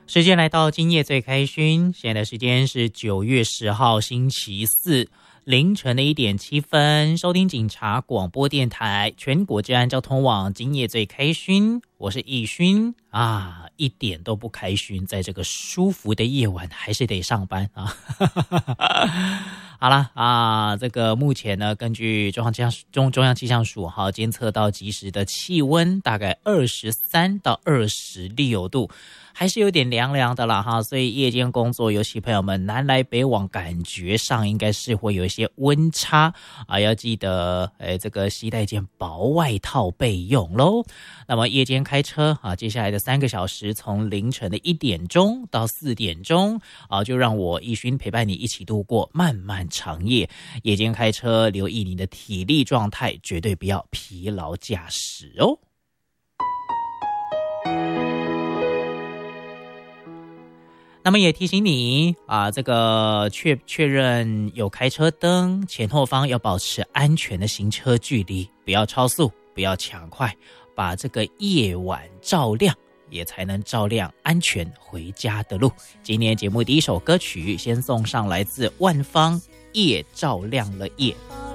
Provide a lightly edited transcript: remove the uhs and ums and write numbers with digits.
时间来到今夜最开勋，现在的时间是9月10号星期四凌晨的1:07分，收听警察广播电台全国治安交通网今夜最开勋，我是易勋啊，一点都不开勋，在这个舒服的夜晚还是得上班啊。好啦啊，这个目前呢，根据中央气象署监测到即时的气温大概23到26度。还是有点凉凉的啦哈，所以夜间工作，尤其朋友们南来北往，感觉上应该是会有一些温差啊，要记得这个携带件薄外套备用咯。那么夜间开车啊，接下来的3个小时，从凌晨的1点钟到4点钟啊，就让我易勋陪伴你一起度过漫漫长夜。夜间开车，留意你的体力状态，绝对不要疲劳驾驶哦。那么也提醒你啊，这个确认有开车灯，前后方要保持安全的行车距离，不要超速，不要抢快，把这个夜晚照亮，也才能照亮安全回家的路。今天节目第一首歌曲先送上来自万芳，夜照亮了夜。